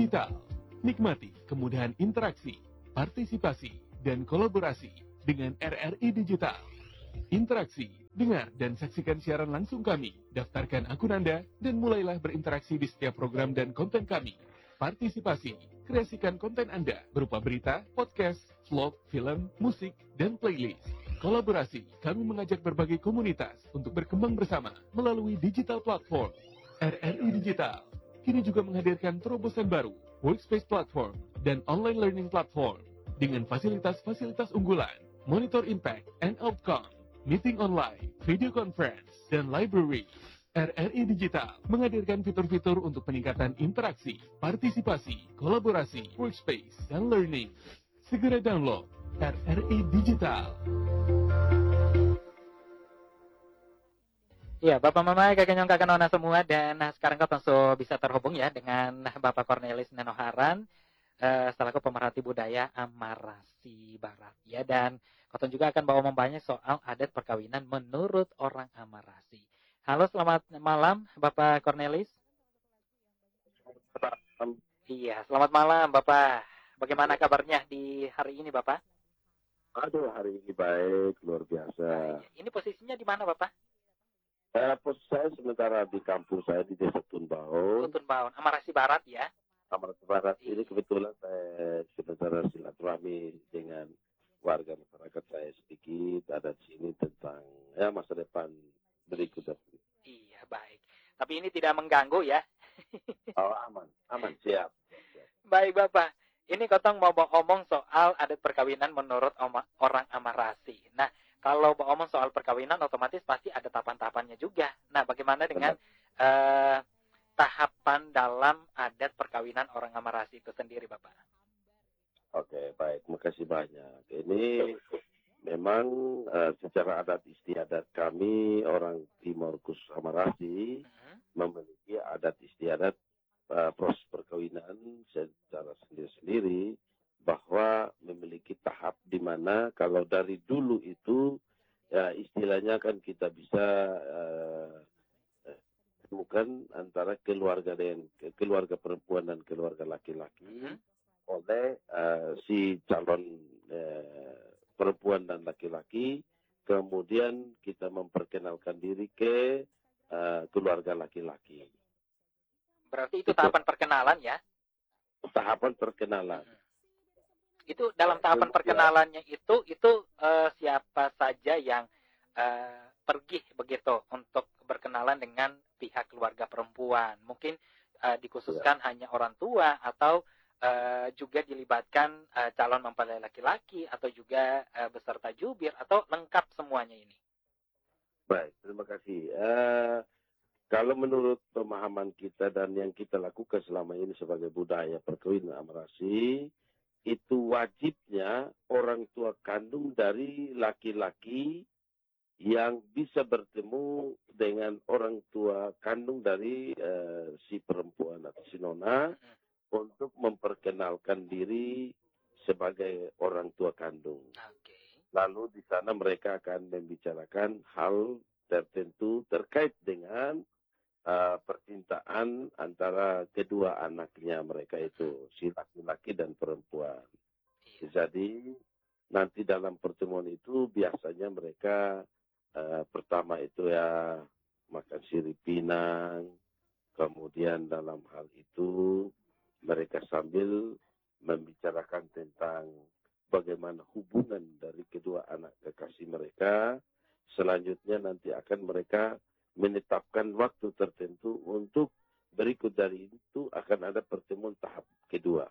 digital. Nikmati kemudahan interaksi, partisipasi, dan kolaborasi dengan RRI Digital. Interaksi, dengar dan saksikan siaran langsung kami. Daftarkan akun Anda dan mulailah berinteraksi di setiap program dan konten kami. Partisipasi, kreasikan konten Anda berupa berita, podcast, vlog, film, musik, dan playlist. Kolaborasi, kami mengajak berbagai komunitas untuk berkembang bersama melalui digital platform. RRI Digital kini juga menghadirkan terobosan baru, workspace platform, dan online learning platform dengan fasilitas-fasilitas unggulan, monitor impact and outcome, meeting online, video conference, dan library. RRI Digital menghadirkan fitur-fitur untuk peningkatan interaksi, partisipasi, kolaborasi, workspace, dan learning. Segera download RRI Digital. Ya, Bapak Mama, kakek nyong kakek nona semua, dan sekarang kau langsung bisa terhubung ya dengan Bapak Cornelis Nenoharan, selaku pemerhati budaya Amarasi Barat. Ya, dan kau juga akan bawa membahasnya soal adat perkawinan menurut orang Amarasi. Halo, selamat malam Bapak Cornelis. Iya, selamat malam Bapak. Bagaimana kabarnya di hari ini Bapak? Aduh, hari ini baik, luar biasa. Nah, ini posisinya di mana Bapak? Posisi saya sementara di kampung saya di Desa Tunbaun, Tunbaun, Amarasi Barat ya. Amarasi Barat. Ini kebetulan saya sementara silaturahmi dengan warga masyarakat saya sedikit ada di sini tentang masa depan berikutnya. Iya, baik. Tapi ini tidak mengganggu ya. Oh, aman, siap. Baik Bapak. Ini Kotong mau ngomong soal adat perkawinan menurut orang Amarasi. Nah, kalau mau ngomong soal perkawinan otomatis pasti ada tahapan-tahapannya juga. Nah, bagaimana dengan tahapan dalam adat perkawinan orang Amarasi itu sendiri, Bapak? Oke, baik. Makasih banyak. Ini memang secara adat istiadat kami orang Timor khusus Amarasi memiliki adat istiadat proses perkawinan secara sendiri-sendiri, bahwa memiliki tahap di mana kalau dari dulu itu istilahnya kan kita bisa temukan antara keluarga perempuan dan keluarga laki-laki oleh si calon perempuan dan laki-laki, kemudian kita memperkenalkan diri ke keluarga laki-laki. Berarti itu tahapan perkenalan ya? Tahapan perkenalan. Itu dalam tahapan perkenalannya itu siapa saja yang pergi begitu untuk berkenalan dengan pihak keluarga perempuan? Mungkin dikhususkan hanya orang tua atau juga dilibatkan calon mempelai laki-laki atau juga beserta jubir atau lengkap semuanya ini? Baik, terima kasih. Kalau menurut pemahaman kita dan yang kita lakukan selama ini sebagai budaya perkawinan Amarasi, itu wajibnya orang tua kandung dari laki-laki yang bisa bertemu dengan orang tua kandung dari si perempuan atau si nona untuk memperkenalkan diri sebagai orang tua kandung. Lalu di sana mereka akan membicarakan hal tertentu terkait dengan percintaan antara kedua anaknya mereka itu, si laki-laki dan perempuan. Jadi nanti dalam pertemuan itu biasanya mereka pertama itu ya makan sirip pinang, kemudian dalam hal itu mereka sambil membicarakan tentang bagaimana hubungan dari kedua anak kekasih mereka. Selanjutnya nanti akan mereka menetapkan waktu tertentu untuk berikut dari itu akan ada pertemuan tahap kedua.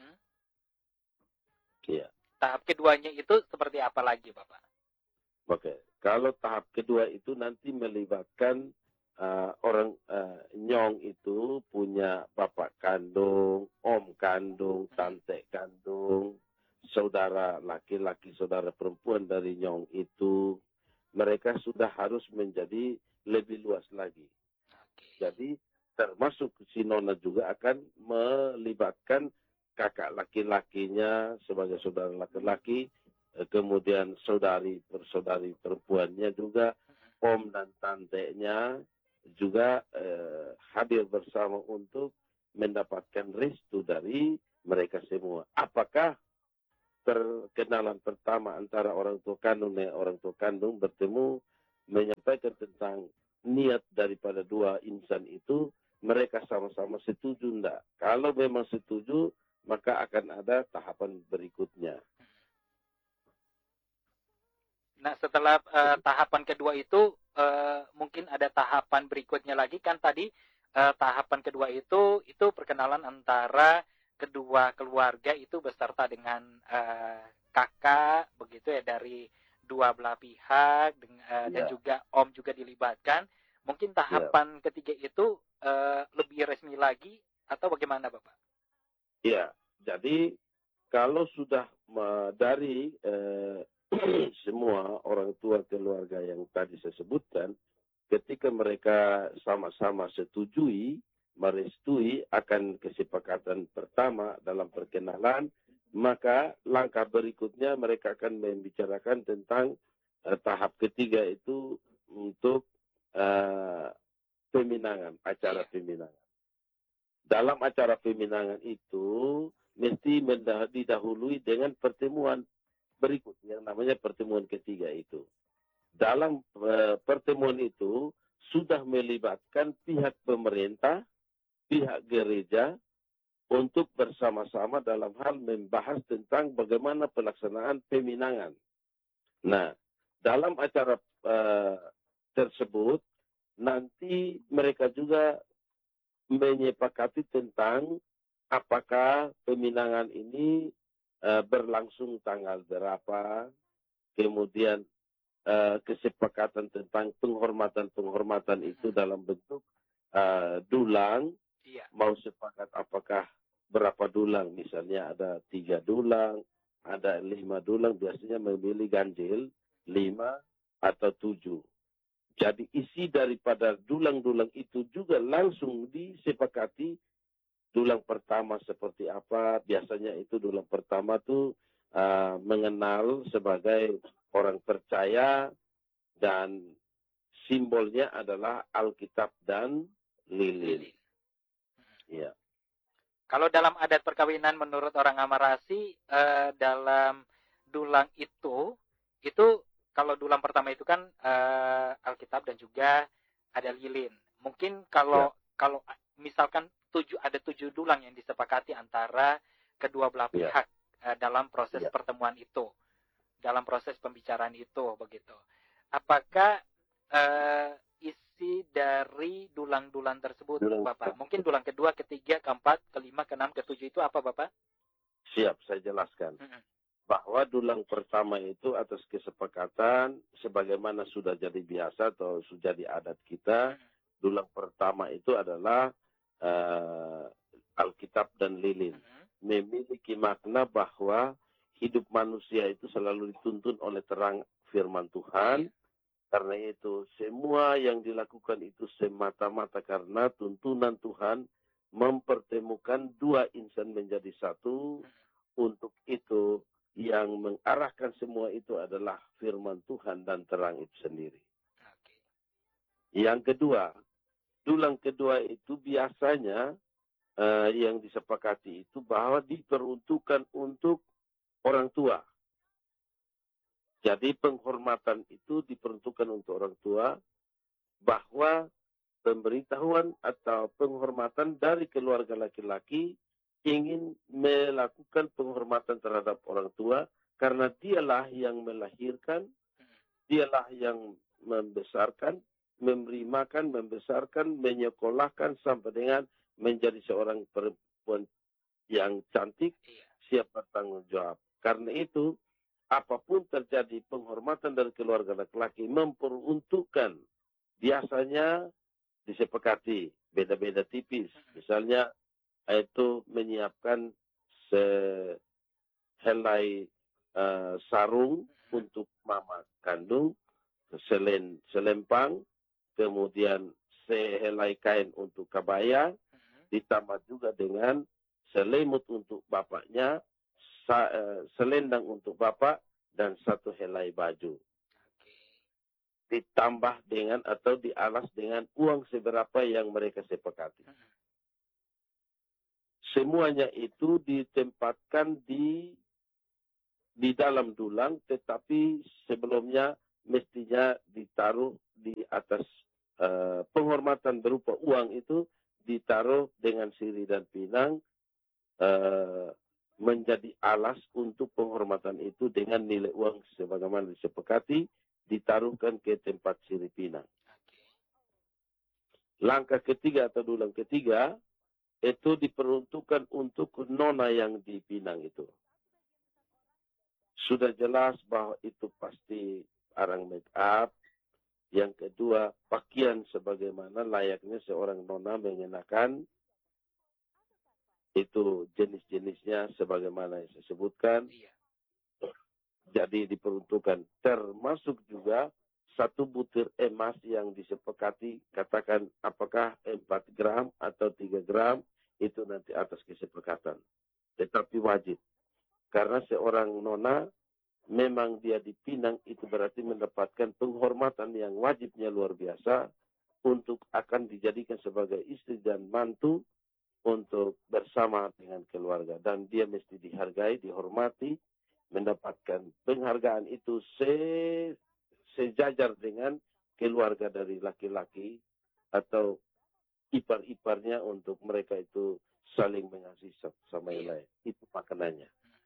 Ya. Tahap keduanya itu seperti apa lagi, Bapak? Oke, kalau tahap kedua itu nanti melibatkan orang nyong itu punya bapak kandung, om kandung, tante kandung, saudara laki-laki, saudara perempuan dari nyong itu, mereka sudah harus menjadi lebih luas lagi. Jadi termasuk si nona juga akan melibatkan kakak laki-lakinya sebagai saudara laki-laki, kemudian saudari perempuannya juga, om dan tantenya juga hadir bersama untuk mendapatkan restu dari mereka semua. Apakah perkenalan pertama antara orang tua kandung dan orang tua kandung bertemu menyampaikan tentang niat daripada dua insan itu, mereka sama-sama setuju enggak? Kalau memang setuju, maka akan ada tahapan berikutnya. Nah, setelah tahapan kedua itu, mungkin ada tahapan berikutnya lagi kan tadi. Tahapan kedua itu perkenalan antara kedua keluarga itu beserta dengan kakak begitu ya, dari dua belah pihak, dan juga om juga dilibatkan. Mungkin tahapan ketiga itu lebih resmi lagi atau bagaimana, Bapak? Ya, jadi kalau sudah dari semua orang tua keluarga yang tadi saya sebutkan, ketika mereka sama-sama setujui, merestui akan kesepakatan pertama dalam perkenalan, maka langkah berikutnya mereka akan membicarakan tentang tahap ketiga itu untuk peminangan, acara peminangan. Dalam acara peminangan itu mesti didahului dengan pertemuan berikut yang namanya pertemuan ketiga itu. Dalam pertemuan itu sudah melibatkan pihak pemerintah, pihak gereja untuk bersama-sama dalam hal membahas tentang bagaimana pelaksanaan peminangan. Nah, dalam acara tersebut nanti mereka juga menyepakati tentang apakah peminangan ini berlangsung tanggal berapa, kemudian kesepakatan tentang penghormatan itu dalam bentuk dulang, mau sepakat apakah berapa dulang, misalnya ada 3 dulang, ada 5 dulang, biasanya memilih ganjil 5 atau 7. Jadi isi daripada dulang-dulang itu juga langsung disepakati. Dulang pertama seperti apa, biasanya itu dulang pertama tuh mengenal sebagai orang percaya dan simbolnya adalah Alkitab dan lilin. Ya. Kalau dalam adat perkawinan menurut orang Amarasi, dalam dulang itu kalau dulang pertama itu kan Alkitab dan juga ada lilin. Mungkin kalau misalkan ada 7 dulang yang disepakati antara kedua belah pihak dalam proses pertemuan itu, dalam proses pembicaraan itu begitu. Apakah isi dari dulang-dulang tersebut, Bapak? Mungkin dulang kedua, ketiga, keempat, kelima, keenam, ketujuh itu apa, Bapak? Siap, saya jelaskan. Bahwa dulang pertama itu atas kesepakatan, sebagaimana sudah jadi biasa atau sudah jadi adat kita, dulang pertama itu adalah Alkitab dan lilin. Memiliki makna bahwa hidup manusia itu selalu dituntun oleh terang firman Tuhan. Karena itu semua yang dilakukan itu semata-mata karena tuntunan Tuhan mempertemukan dua insan menjadi satu. Untuk itu yang mengarahkan semua itu adalah firman Tuhan dan terang itu sendiri. Yang kedua, dulang kedua itu biasanya yang disepakati itu bahwa diperuntukkan untuk orang tua. Jadi penghormatan itu diperuntukkan untuk orang tua, bahwa pemberitahuan atau penghormatan dari keluarga laki-laki ingin melakukan penghormatan terhadap orang tua karena dialah yang melahirkan, dialah yang membesarkan, memberi makan, membesarkan, menyekolahkan sampai dengan menjadi seorang perempuan yang cantik, siap bertanggung jawab. Karena itu, apapun terjadi penghormatan dari keluarga laki-laki memperuntukkan, biasanya disepakati, beda-beda tipis. Misalnya, itu menyiapkan sehelai sarung untuk mama kandung, selempang, kemudian sehelai kain untuk kabaya, ditambah juga dengan selimut untuk bapaknya, selendang untuk bapak, dan 1 helai baju. Ditambah dengan atau dialas dengan uang seberapa yang mereka sepakati. semuanya itu ditempatkan di dalam dulang, tetapi sebelumnya mestinya ditaruh di atas penghormatan berupa uang itu ditaruh dengan sirih dan pinang, menjadi alas untuk penghormatan itu dengan nilai uang sebagaimana disepakati, ditaruhkan ke tempat sirih pinang. Langkah ketiga atau dulang ketiga itu diperuntukkan untuk nona yang dipinang itu. Sudah jelas bahwa itu pasti barang make up. Yang kedua, pakaian sebagaimana layaknya seorang nona mengenakan. Itu jenis-jenisnya sebagaimana yang saya sebutkan. Jadi diperuntukkan, termasuk juga 1 butir emas yang disepakati, katakan apakah 4 gram atau 3 gram, itu nanti atas kesepakatan. Tetapi wajib. Karena seorang nona, memang dia dipinang, itu berarti mendapatkan penghormatan yang wajibnya luar biasa untuk akan dijadikan sebagai istri dan mantu untuk bersama dengan keluarga. Dan dia mesti dihargai, dihormati, mendapatkan penghargaan itu sejajar dengan keluarga dari laki-laki atau ipar-iparnya, untuk mereka itu saling mengasihi satu sama yang lain. Itu makanannya.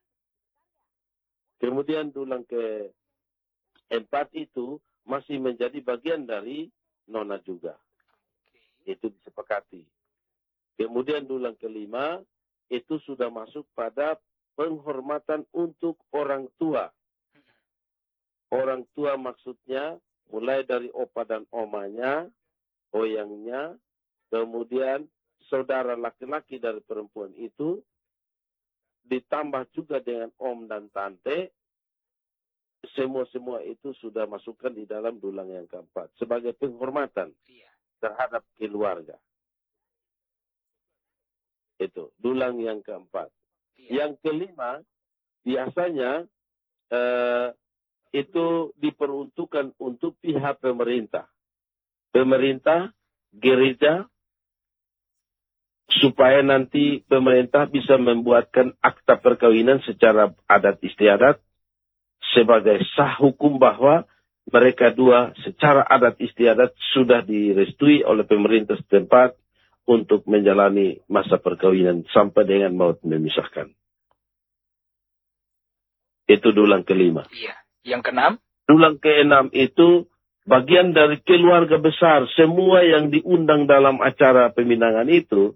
Kemudian dulang ke-4 itu masih menjadi bagian dari nona juga. Itu disepakati. Kemudian dulang ke-5 itu sudah masuk pada penghormatan untuk orang tua. Orang tua maksudnya mulai dari opa dan omanya, oyangnya, kemudian saudara laki-laki dari perempuan itu, ditambah juga dengan om dan tante, semua itu sudah masukkan di dalam dulang yang keempat sebagai penghormatan terhadap keluarga. Itu dulang yang keempat. Yang kelima biasanya itu diperuntukkan untuk pihak pemerintah, gereja, supaya nanti pemerintah bisa membuatkan akta perkawinan secara adat istiadat sebagai sah hukum bahwa mereka dua secara adat istiadat sudah direstui oleh pemerintah setempat untuk menjalani masa perkawinan sampai dengan maut memisahkan. Itu dulang ke-5. Iya. Yang ke-6? Dulang ke-6 itu bagian dari keluarga besar. Semua yang diundang dalam acara peminangan itu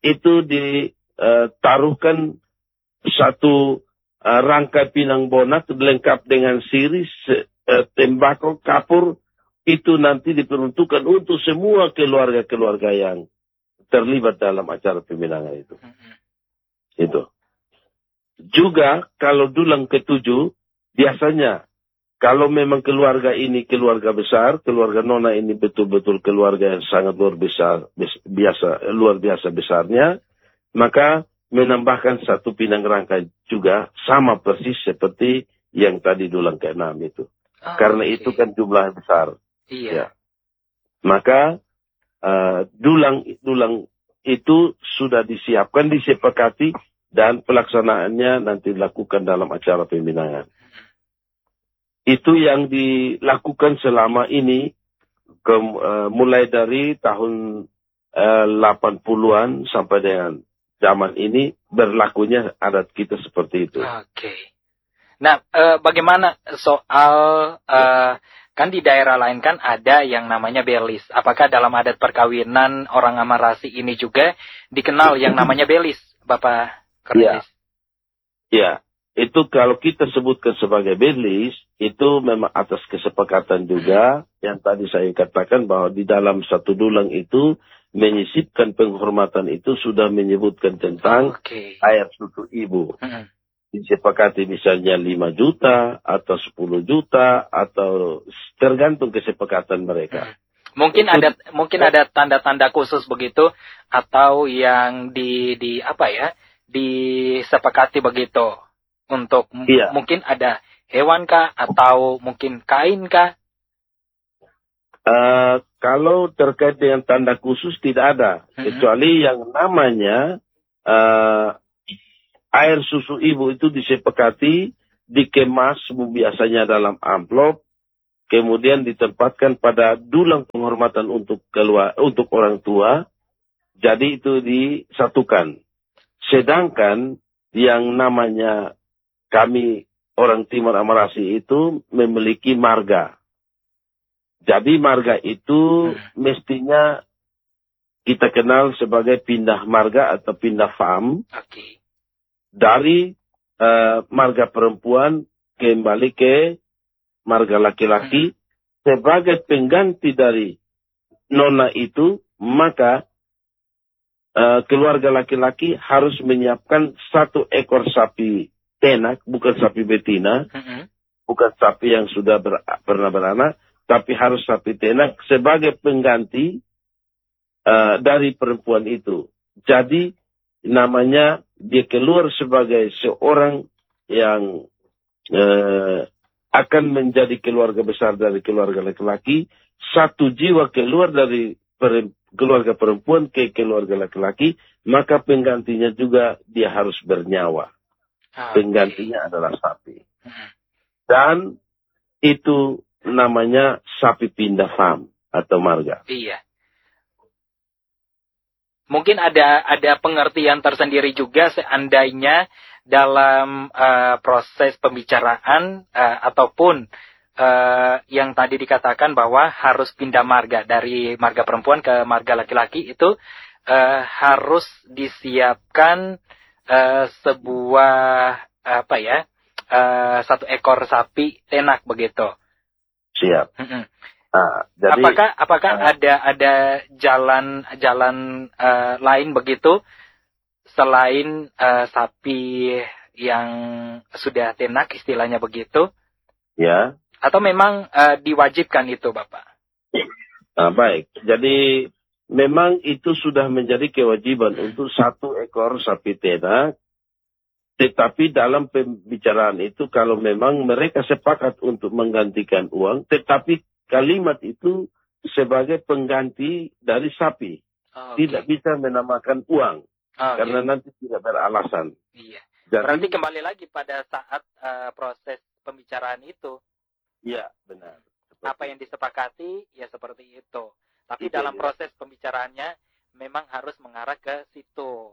ditaruhkan satu rangkai pinang bonat lengkap dengan sirih, tembakau, kapur. Itu nanti diperuntukkan untuk semua keluarga-keluarga yang terlibat dalam acara peminangan itu. Itu. Juga kalau dulang ke-7, biasanya kalau memang keluarga ini keluarga besar, keluarga nona ini betul-betul keluarga yang sangat luar biasa besarnya, maka menambahkan satu pinang rangkai juga sama persis seperti yang tadi dulang ke-6 itu. Karena itu kan jumlah besar. Iya. Ya. Maka dulang itu sudah disiapkan, disepakati, dan pelaksanaannya nanti dilakukan dalam acara peminangan. Itu yang dilakukan selama ini, mulai dari tahun 80-an sampai dengan zaman ini berlakunya adat kita seperti itu. Oke. Nah, bagaimana soal kan di daerah lain kan ada yang namanya belis. Apakah dalam adat perkawinan orang Amarasi ini juga dikenal yang namanya belis, Bapak Cornelis? Ya, itu kalau kita sebutkan sebagai belis, itu memang atas kesepakatan juga yang tadi saya katakan bahwa di dalam satu dulang itu menyisipkan penghormatan itu sudah menyebutkan tentang air susu ibu. Disepakati misalnya 5 juta atau 10 juta atau tergantung kesepakatan mereka. Mungkin ada tanda-tanda khusus begitu atau yang disepakati begitu untuk mungkin ada hewan kah atau mungkin kain kah? Kalau terkait dengan tanda khusus tidak ada, kecuali yang namanya eh, air susu ibu itu disepakati, dikemas biasanya dalam amplop, kemudian ditempatkan pada dulang penghormatan untuk orang tua. Jadi itu disatukan. Sedangkan yang namanya kami orang Timor Amarasi itu memiliki marga. Jadi marga itu mestinya kita kenal sebagai pindah marga atau pindah fam. Oke. Dari marga perempuan kembali ke marga laki-laki sebagai pengganti dari nona itu, maka keluarga laki-laki harus menyiapkan 1 ekor sapi tenak, bukan sapi betina, bukan sapi yang sudah pernah beranak, tapi harus sapi tenak sebagai pengganti dari perempuan itu. Jadi namanya dia keluar sebagai seorang yang akan menjadi keluarga besar dari keluarga laki-laki, 1 jiwa keluar dari keluarga perempuan ke keluarga laki-laki, maka penggantinya juga dia harus bernyawa. Penggantinya adalah sapi. Dan itu namanya sapi pindah fam atau marga. Iya. Mungkin ada pengertian tersendiri juga seandainya dalam proses pembicaraan ataupun yang tadi dikatakan bahwa harus pindah marga dari marga perempuan ke marga laki-laki itu harus disiapkan sebuah 1 ekor sapi tenak begitu. Siap. Nah, jadi, apakah ada jalan lain begitu selain sapi yang sudah tenak istilahnya begitu? Ya. Atau memang diwajibkan itu, Bapak? Nah, baik. Jadi memang itu sudah menjadi kewajiban untuk 1 ekor sapi tenak. Tetapi dalam pembicaraan itu kalau memang mereka sepakat untuk menggantikan uang, tetapi kalimat itu sebagai pengganti dari sapi. Tidak bisa menamakan uang. Karena nanti tidak beralasan. Iya. Jadi, berarti kembali lagi pada saat proses pembicaraan itu. Iya, benar. Apa yang disepakati, ya seperti itu. Tapi dalam proses pembicaraannya memang harus mengarah ke situ.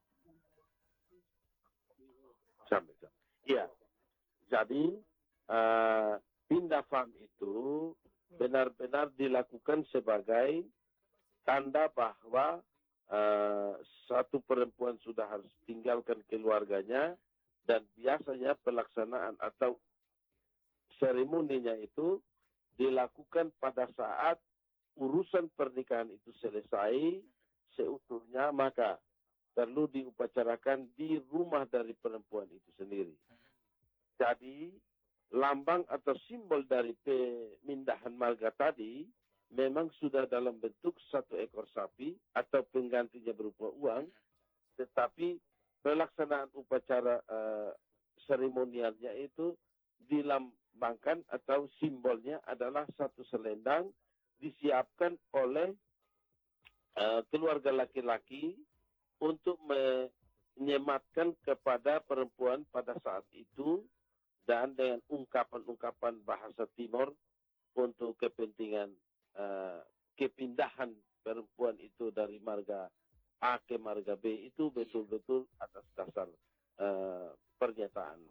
Iya. Jadi pindah fam itu benar-benar dilakukan sebagai tanda bahwa 1 perempuan sudah harus tinggalkan keluarganya, dan biasanya pelaksanaan atau seremoninya itu dilakukan pada saat urusan pernikahan itu selesai seutuhnya, maka perlu diupacarakan di rumah dari perempuan itu sendiri. Jadi lambang atau simbol dari pemindahan marga tadi memang sudah dalam bentuk 1 ekor sapi atau penggantinya berupa uang, tetapi pelaksanaan upacara seremonialnya itu dilambangkan atau simbolnya adalah 1 selendang disiapkan oleh keluarga laki-laki untuk menyematkan kepada perempuan pada saat itu, dan dengan ungkapan-ungkapan bahasa Timor untuk kepentingan kepindahan perempuan itu dari marga A ke marga B itu betul-betul atas dasar pernyataan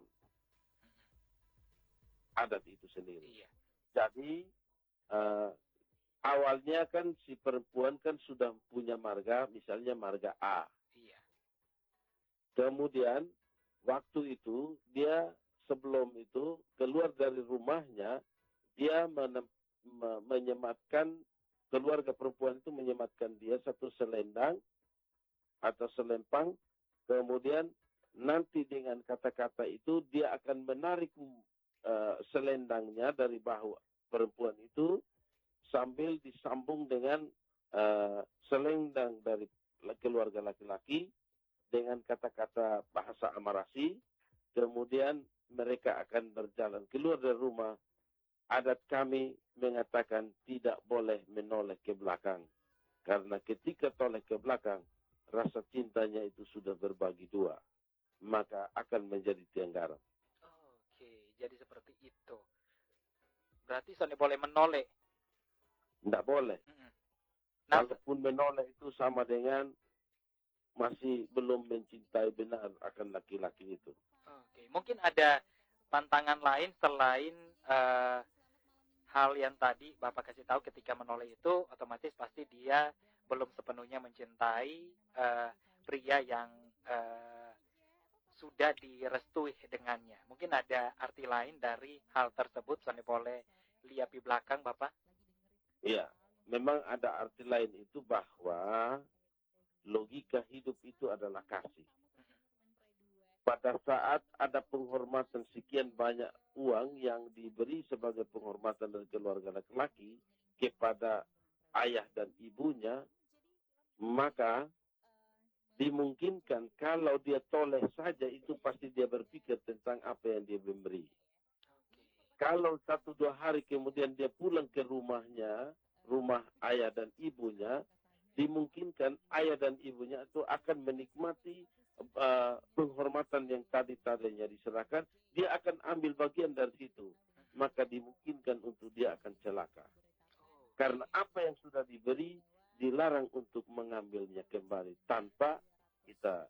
adat itu sendiri. Jadi awalnya kan si perempuan kan sudah punya marga, misalnya marga A. Kemudian waktu itu dia sebelum itu keluar dari rumahnya, dia menyematkan, keluarga perempuan itu menyematkan dia 1 selendang atau selempang. Kemudian nanti dengan kata-kata itu dia akan menarik selendangnya dari bahu perempuan itu sambil disambung dengan selendang dari keluarga laki-laki dengan kata-kata bahasa Amarasi. Kemudian mereka akan berjalan keluar dari rumah. Adat kami mengatakan tidak boleh menoleh ke belakang. Karena ketika toleh ke belakang, rasa cintanya itu sudah berbagi dua, maka akan menjadi tiang garam. Oke, jadi seperti itu. Berarti Sony boleh menoleh. Tidak boleh. Mm-mm. Nah, Kalaupun menoleh itu sama dengan masih belum mencintai benar akan laki-laki itu. oke, mungkin ada pantangan lain selain hal yang tadi Bapak kasih tahu ketika menoleh itu otomatis pasti dia belum sepenuhnya mencintai pria yang sudah direstui dengannya. Mungkin ada arti lain dari hal tersebut, Sony boleh lihat di belakang Bapak? Iya, memang ada arti lain itu bahwa logika hidup itu adalah kasih. Pada saat ada penghormatan sekian banyak uang yang diberi sebagai penghormatan dari keluarga laki-laki kepada ayah dan ibunya, maka dimungkinkan kalau dia toleh saja itu pasti dia berpikir tentang apa yang dia memberi. Kalau 1-2 hari kemudian dia pulang ke rumahnya, rumah ayah dan ibunya, dimungkinkan ayah dan ibunya itu akan menikmati penghormatan yang tadinya diserahkan, dia akan ambil bagian dari situ. Maka dimungkinkan untuk dia akan celaka. Karena apa yang sudah diberi, dilarang untuk mengambilnya kembali tanpa kita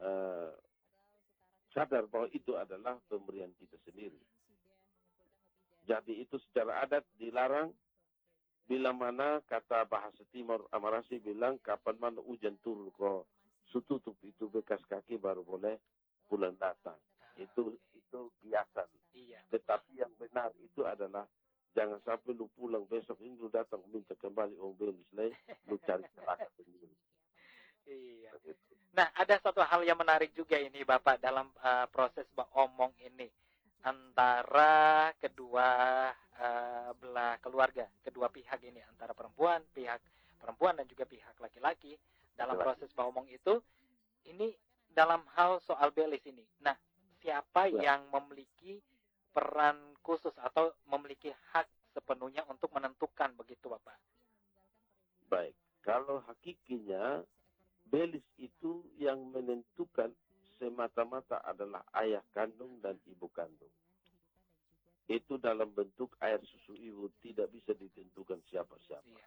sadar bahwa itu adalah pemberian kita sendiri. Jadi itu secara adat dilarang. Bila mana kata bahasa Timur Amarasi bilang kapan mana hujan turun kok sututup itu bekas kaki baru boleh bulan datang. Itu biasa. Iya. Tetapi yang benar itu adalah jangan sampai lu pulang besok ini lu datang minta kembali Om Belis lu cari celaka sendiri. Iya. Nah, ada satu hal yang menarik juga ini Bapak dalam proses omong ini antara kedua belah keluarga, kedua pihak ini antara pihak perempuan dan juga pihak laki-laki dalam proses omong itu ini dalam hal soal belis ini. Nah, siapa yang memiliki peran khusus atau memiliki hak sepenuhnya untuk menentukan begitu Bapak? Baik, kalau hakikinya belis itu yang menentukan semata-mata adalah ayah kandung dan ibu kandung. Itu dalam bentuk air susu ibu tidak bisa ditentukan siapa-siapa. Iya.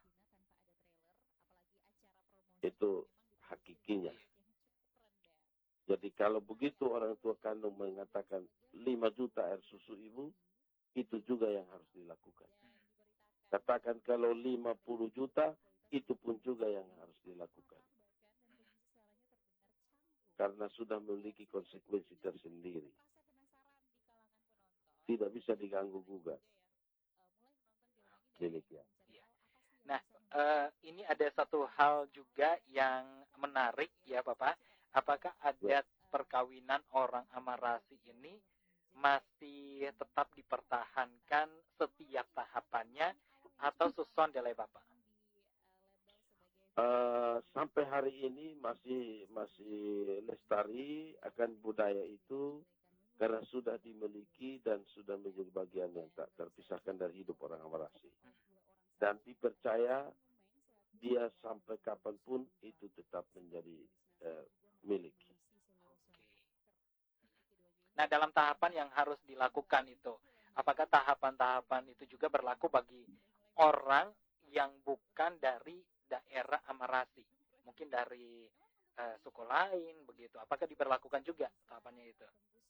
Itu hakikinya. Jadi kalau begitu orang tua kandung mengatakan 5 juta air susu ibu, itu juga yang harus dilakukan. Katakan kalau 50 juta, itu pun juga yang harus dilakukan. Karena sudah memiliki konsekuensi tersendiri. Tidak bisa diganggu gugat. Demikian. Nah, ini ada satu hal juga yang menarik ya Bapak. Apakah adat perkawinan orang Amarasi ini masih tetap dipertahankan setiap tahapannya atau susun oleh Bapak? Sampai hari ini masih lestari akan budaya itu karena sudah dimiliki dan sudah menjadi bagian yang tak terpisahkan dari hidup orang Amarasi. Dan dipercaya dia sampai kapanpun itu tetap menjadi milik. Nah, dalam tahapan yang harus dilakukan itu, apakah tahapan-tahapan itu juga berlaku bagi orang yang bukan dari daerah Amarasi? Mungkin dari suku lain begitu. Apakah diberlakukan juga tahapannya itu?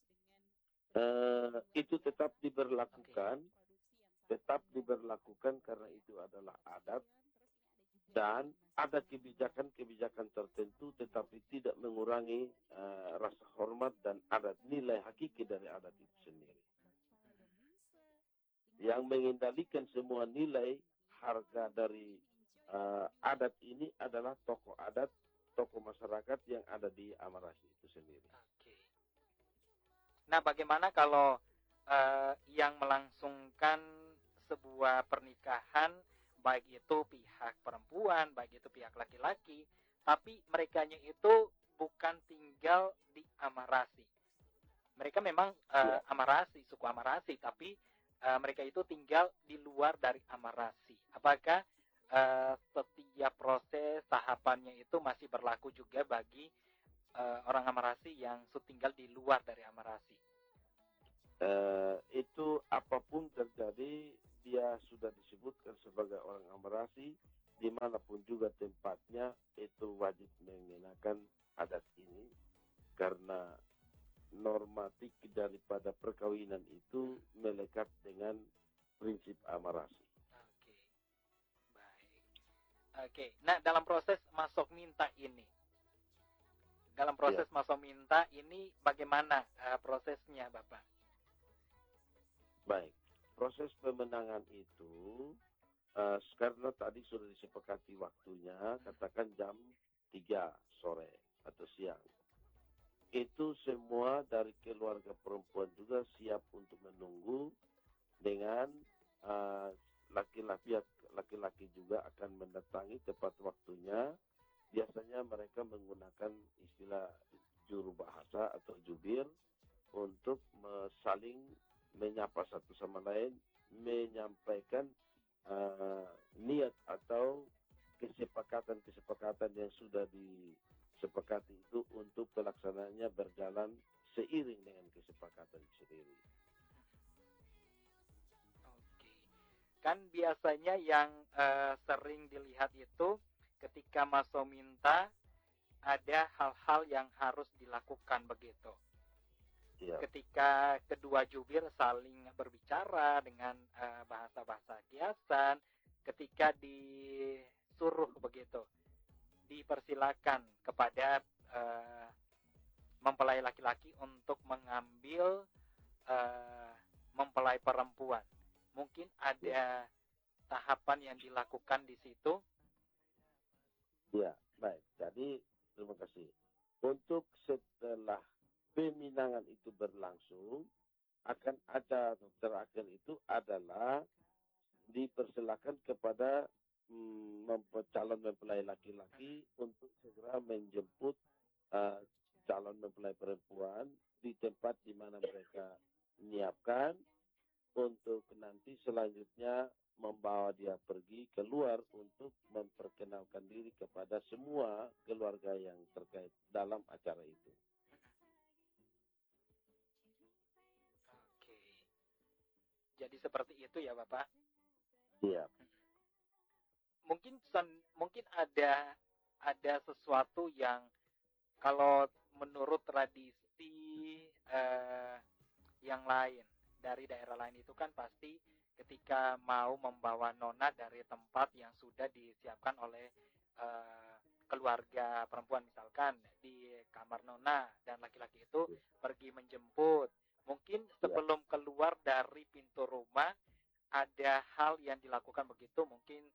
Itu tetap diberlakukan. Tetap diberlakukan karena itu adalah adat. Dan ada kebijakan-kebijakan tertentu tetapi tidak mengurangi rasa hormat dan adat nilai hakiki dari adat itu sendiri. Yang mengendalikan semua nilai harga dari adat ini adalah tokoh adat, tokoh masyarakat yang ada di Amarasi itu sendiri. Oke. Nah, bagaimana kalau yang melangsungkan sebuah pernikahan baik itu pihak perempuan, baik itu pihak laki-laki, tapi merekanya itu bukan tinggal di Amarasi. Mereka memang Amarasi, suku Amarasi, tapi mereka itu tinggal di luar dari Amarasi. Apakah setiap proses tahapannya itu masih berlaku juga bagi orang Amarasi yang tinggal di luar dari Amarasi. Itu apapun terjadi, dia sudah disebutkan sebagai orang Amarasi, dimanapun juga tempatnya, itu wajib mengenakan adat ini, karena normatif daripada perkawinan itu melekat dengan prinsip Amarasi. Oke, baik. Oke, nah dalam proses masuk minta ini, bagaimana prosesnya, Bapak? Baik, proses pemenangan itu karena tadi sudah disepakati waktunya, katakan jam 3 sore atau siang. Itu semua dari keluarga perempuan juga siap untuk menunggu, dengan laki-laki juga akan mendatangi tepat waktunya. Biasanya mereka menggunakan istilah juru bahasa atau jubir untuk saling menyapa satu sama lain, menyampaikan niat atau kesepakatan yang sudah disepakati itu untuk pelaksananya berjalan seiring dengan kesepakatan sendiri. Oke, kan biasanya yang sering dilihat itu ketika masuk minta ada hal-hal yang harus dilakukan begitu. Ya. Ketika kedua jubir saling berbicara dengan bahasa-bahasa kiasan, ketika disuruh begitu, dipersilakan kepada mempelai laki-laki untuk mengambil mempelai perempuan. Mungkin ada tahapan yang dilakukan di situ. Ya, baik. Jadi terima kasih. Untuk setelah peminangan itu berlangsung, akan ada terakhir itu adalah dipersilakan kepada calon mempelai laki-laki untuk segera menjemput calon mempelai perempuan di tempat di mana mereka menyiapkan, untuk nanti selanjutnya membawa dia pergi keluar untuk memperkenalkan diri kepada semua keluarga yang terkait dalam acara itu. Oke. Jadi seperti itu ya, Bapak? Iya. Mungkin ada sesuatu yang kalau menurut tradisi yang lain dari daerah lain itu kan pasti ketika mau membawa nona dari tempat yang sudah disiapkan oleh keluarga perempuan, misalkan di kamar nona, dan laki-laki itu pergi menjemput. Mungkin sebelum keluar dari pintu rumah ada hal yang dilakukan begitu, mungkin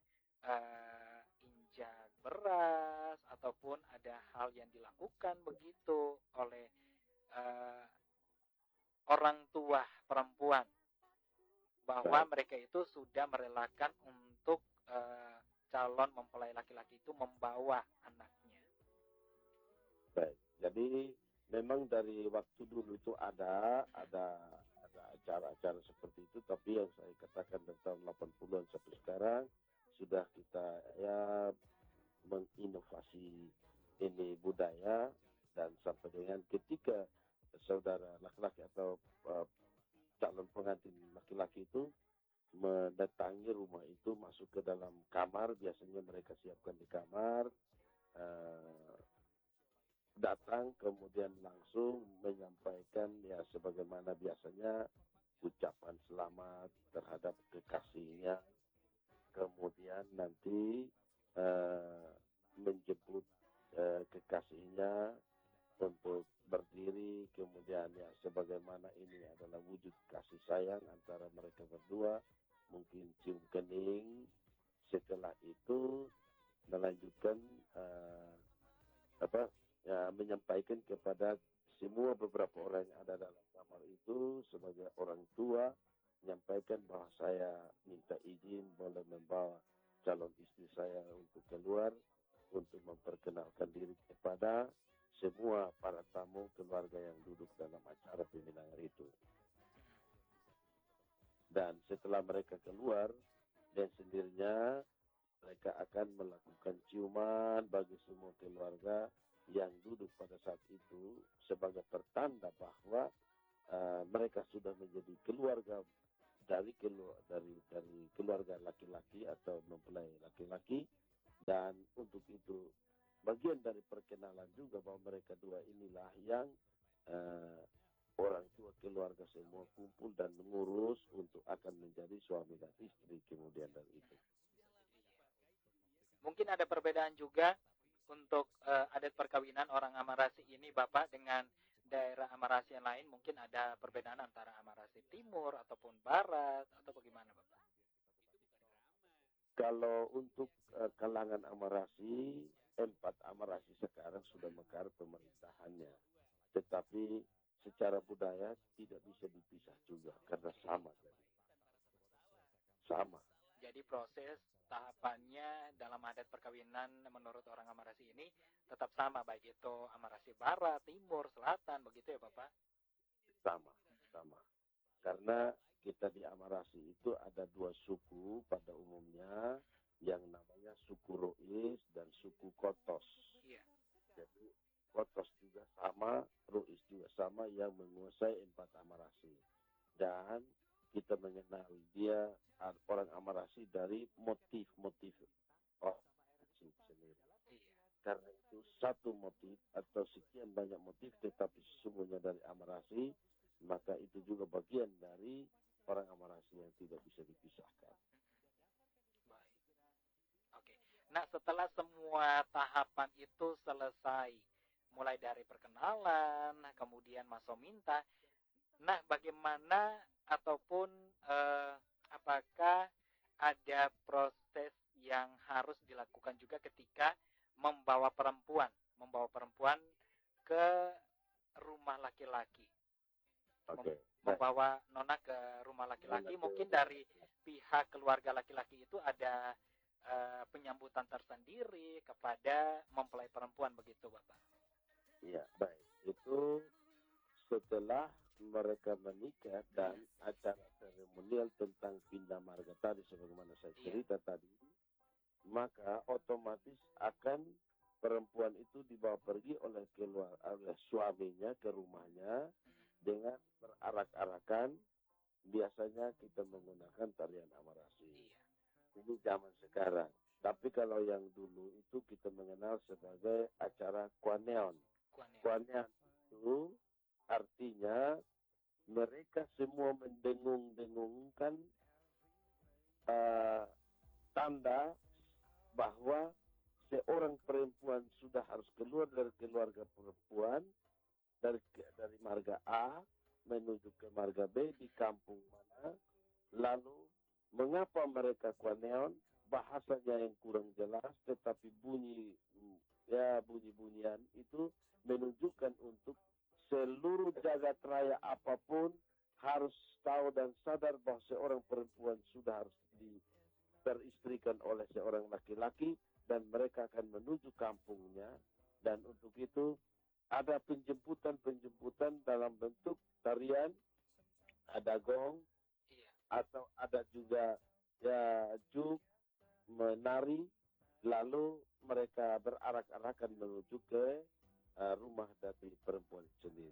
injak beras ataupun ada hal yang dilakukan begitu oleh orang tua perempuan, bahwa mereka itu sudah merelakan untuk calon mempelai laki-laki itu membawa anaknya. Baik. Jadi memang dari waktu dulu itu ada acara-acara seperti itu, tapi yang saya katakan dari tahun 80-an sampai sekarang sudah kita menginovasi ini budaya, dan sampai dengan ketika saudara laki-laki atau calon pengantin laki-laki itu mendatangi rumah itu, masuk ke dalam kamar, biasanya mereka siapkan di kamar, datang kemudian langsung menyampaikan ya sebagaimana biasanya ucapan selamat terhadap kekasihnya, kemudian nanti menjemput kekasihnya untuk berdiri, kemudian ya sebagaimana ini adalah wujud kasih sayang antara mereka berdua, mungkin cium kening. Setelah itu melanjutkan menyampaikan kepada semua beberapa orang yang ada dalam kamar itu sebagai orang tua, menyampaikan bahwa saya minta izin boleh membawa calon istri saya untuk keluar untuk memperkenalkan diri kepada semua para tamu keluarga yang duduk dalam acara peminangan itu. Dan setelah mereka keluar, dan sendirinya mereka akan melakukan ciuman bagi semua keluarga yang duduk pada saat itu sebagai pertanda bahwa mereka sudah menjadi keluarga dari keluarga laki-laki atau mempelai laki-laki, dan untuk itu bagian dari perkenalan juga bahwa mereka dua inilah yang orang tua keluarga semua kumpul dan mengurus untuk akan menjadi suami dan istri kemudian dari itu. Mungkin ada perbedaan juga untuk adat perkawinan orang Amarasi ini, Bapak, dengan daerah Amarasi yang lain. Mungkin ada perbedaan antara Amarasi Timur ataupun Barat, atau bagaimana, Bapak? Kalau untuk kalangan Amarasi, 4 Amarasi sekarang sudah mekar pemerintahannya. Tetapi secara budaya tidak bisa dipisah juga karena sama. Sama. Jadi proses tahapannya dalam adat perkawinan menurut orang Amarasi ini tetap sama, baik itu Amarasi Barat, Timur, Selatan, begitu ya Bapak? Sama. Karena kita di Amarasi itu ada 2 suku pada umumnya yang namanya suku Ruis dan suku Kotos. Iya. Jadi Kotos juga sama, Ruis juga sama yang menguasai 4 Amarasi. Dan kita mengenal dia orang Amarasi dari motif-motif orang sendiri. Iya. Karena itu satu motif atau sekian banyak motif tetapi sesungguhnya dari Amarasi, maka itu juga bagian dari orang Amarasi yang tidak bisa dipisahkan. Baik. Oke. Nah, setelah semua tahapan itu selesai, mulai dari perkenalan, kemudian masominta, nah bagaimana ataupun apakah ada proses yang harus dilakukan juga ketika membawa perempuan ke rumah laki-laki? Oke. Membawa nona ke rumah laki-laki, mungkin dari pihak keluarga laki-laki itu ada penyambutan tersendiri kepada mempelai perempuan, begitu Bapak? Iya, baik. Itu setelah mereka menikah dan acara seremonial tentang pindah marga tadi sebagaimana saya cerita tadi, maka otomatis akan perempuan itu dibawa pergi oleh suaminya ke rumahnya dengan berarak-arakan. Biasanya kita menggunakan tarian Amarasi. Ini zaman sekarang. Tapi kalau yang dulu itu kita mengenal sebagai acara Kwaneon. Kwaneon itu artinya mereka semua mendengung-dengungkan tanda bahwa seorang perempuan sudah harus keluar dari keluarga perempuan dari marga A menuju ke marga B di kampung mana. Lalu mengapa mereka Kwaneon? Bahasanya yang kurang jelas, tetapi bunyi-bunyian itu menunjukkan untuk seluruh jagat raya apapun harus tahu dan sadar bahwa seorang perempuan sudah harus teristrikan oleh seorang laki-laki dan mereka akan menuju kampungnya. Dan untuk itu ada penjemputan dalam bentuk tarian, ada gong, atau ada juga juk, menari, lalu mereka berarak-arakan menuju ke rumah dari perempuan sendiri.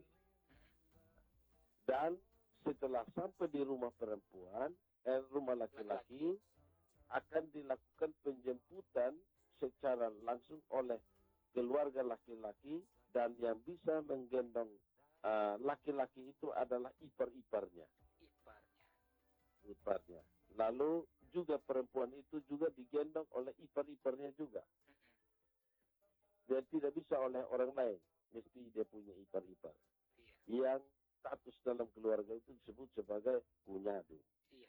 Dan setelah sampai di rumah perempuan, rumah laki-laki, akan dilakukan penjemputan secara langsung oleh keluarga laki-laki, dan yang bisa menggendong laki-laki itu adalah ipar-iparnya. Lalu juga perempuan itu juga digendong oleh ipar-iparnya juga. Dan tidak bisa oleh orang lain. Mesti dia punya ipar-ipar. Yang status dalam keluarga itu disebut sebagai kunyado.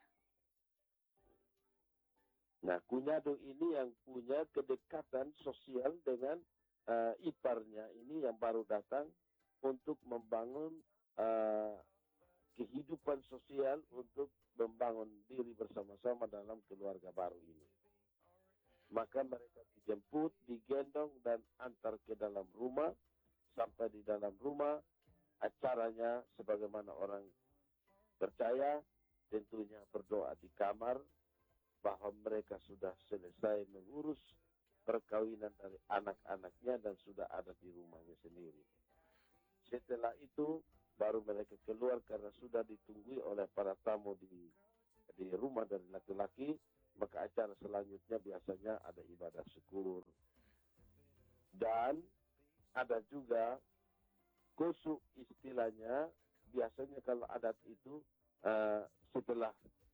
Nah, kunyado ini yang punya kedekatan sosial dengan iparnya ini yang baru datang untuk membangun kehidupan sosial, untuk membangun diri bersama-sama dalam keluarga baru ini. Maka mereka dijemput, digendong, dan antar ke dalam rumah. Sampai di dalam rumah, acaranya sebagaimana orang percaya, tentunya berdoa di kamar, bahwa mereka sudah selesai mengurus perkawinan dari anak-anaknya dan sudah ada di rumahnya sendiri. Setelah itu baru mereka keluar karena sudah ditunggui oleh para tamu di rumah dari laki-laki. Maka acara selanjutnya biasanya ada ibadah syukur. Dan ada juga kusuk istilahnya. Biasanya kalau adat itu setelah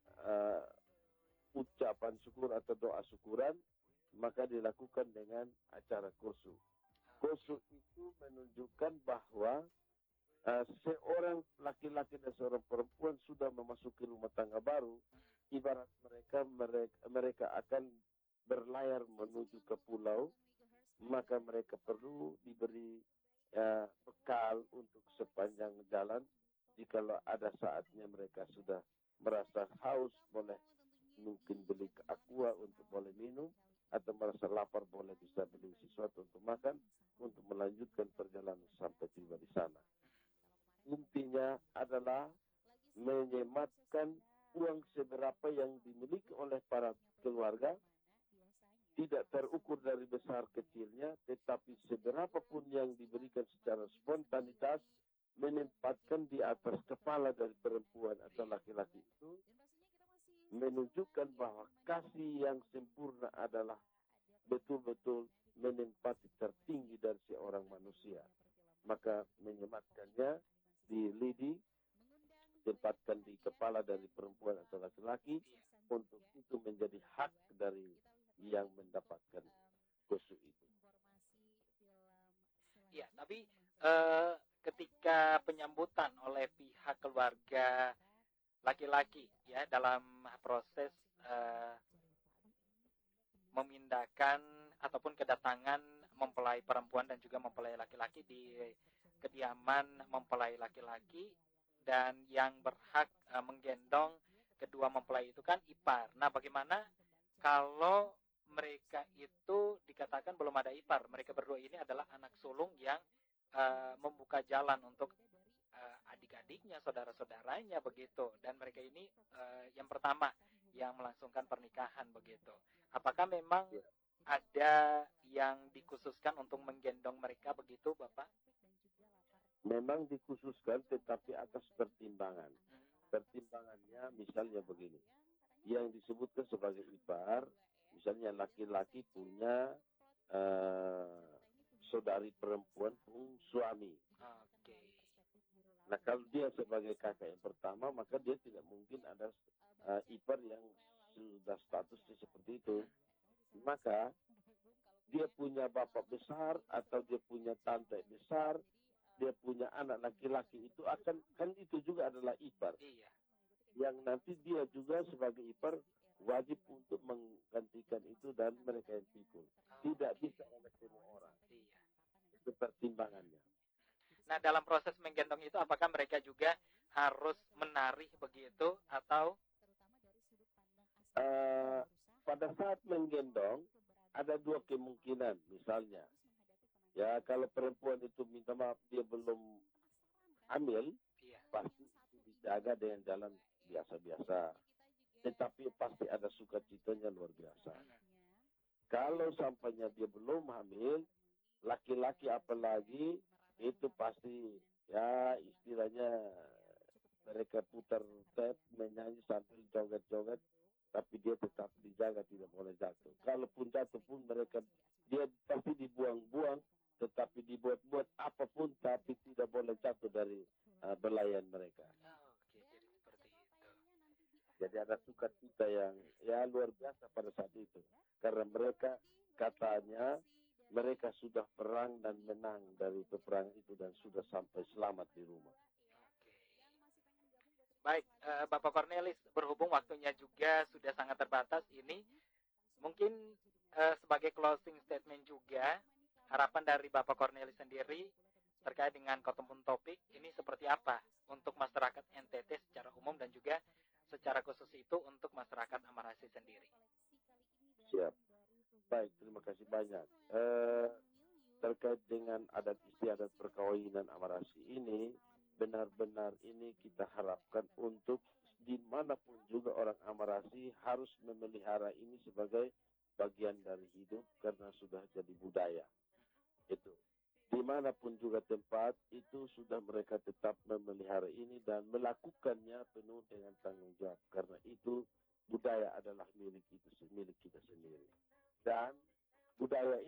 ucapan syukur atau doa syukuran, maka dilakukan dengan acara kusuk. Kusuk itu menunjukkan bahwa seorang laki-laki dan seorang perempuan sudah memasuki rumah tangga baru. Ibarat mereka akan berlayar menuju ke pulau, maka mereka perlu diberi bekal untuk sepanjang jalan. Jikalau ada saatnya mereka sudah merasa haus, boleh mungkin beli aqua untuk boleh minum, atau merasa lapar boleh bisa beli sesuatu untuk makan, untuk melanjutkan perjalanan sampai tiba di sana. Intinya adalah menyematkan uang seberapa yang dimiliki oleh para keluarga, tidak terukur dari besar kecilnya, tetapi seberapa pun yang diberikan secara spontanitas, menempatkan di atas kepala dari perempuan atau laki-laki itu, menunjukkan bahwa kasih yang sempurna adalah betul-betul menempati tertinggi dari seorang manusia. Maka menyematkannya di lidi, tempatkan di kepala dari perempuan atau laki-laki, untuk itu menjadi hak dari yang mendapatkan kusuk itu. Ya, tapi ketika penyambutan oleh pihak keluarga laki-laki ya dalam proses memindahkan ataupun kedatangan mempelai perempuan dan juga mempelai laki-laki di kediaman mempelai laki-laki, dan yang berhak menggendong kedua mempelai itu kan ipar. Nah, bagaimana kalau mereka itu dikatakan belum ada ipar? Mereka berdua ini adalah anak sulung yang membuka jalan untuk adik-adiknya, saudara-saudaranya begitu. Dan mereka ini yang pertama yang melangsungkan pernikahan begitu. Apakah memang ada yang dikhususkan untuk menggendong mereka begitu, Bapak? Memang dikhususkan, tetapi atas pertimbangan. Pertimbangannya misalnya begini. Yang disebutkan sebagai ipar, misalnya laki-laki punya saudari perempuan pun suami. Oke. Nah, kalau dia sebagai kakak yang pertama, maka dia tidak mungkin ada ipar yang sudah statusnya seperti itu. Maka dia punya bapak besar atau dia punya tante besar, dia punya anak laki-laki, itu akan, kan itu juga adalah ipar. Iya. Yang nanti dia juga sebagai ipar wajib untuk menggantikan itu dan mereka yang pikul. Tidak bisa oleh semua orang. Iya. Itu pertimbangannya. Nah, dalam proses menggendong itu apakah mereka juga harus menari begitu atau pada saat menggendong ada dua kemungkinan. Misalnya, ya kalau perempuan itu minta maaf dia belum hamil, iya. pasti dijaga dengan jalan biasa-biasa. Tetapi pasti ada sukacitanya luar biasa. Kalau sampainya dia belum hamil, laki-laki apalagi, itu pasti ya istilahnya mereka putar tap, menyanyi sambil joget-joget, tapi dia tetap dijaga, tidak boleh jatuh. Kalaupun jatuh pun mereka, dia pasti dibuang-buang, tetapi dibuat-buat apapun, tapi tidak boleh jatuh dari belayan mereka. Oke, jadi seperti itu. Jadi ada sukacita yang ya luar biasa pada saat itu. Karena mereka katanya mereka sudah perang dan menang dari peperangan itu dan sudah sampai selamat di rumah. Baik, Bapak Cornelis, berhubung waktunya juga sudah sangat terbatas ini, mungkin sebagai closing statement juga, harapan dari Bapak Cornelis sendiri terkait dengan Kotumpun topik ini seperti apa untuk masyarakat NTT secara umum dan juga secara khusus itu untuk masyarakat Amarasi sendiri. Siap. Baik, terima kasih banyak. Terkait dengan adat istiadat perkawinan Amarasi ini, benar-benar ini kita harapkan untuk dimanapun juga orang Amarasi harus memelihara ini sebagai bagian dari hidup karena sudah jadi budaya. Itu. Dimanapun juga tempat itu sudah mereka tetap memelihara ini dan melakukannya penuh dengan tanggung jawab karena itu budaya adalah milik kita sendiri dan budaya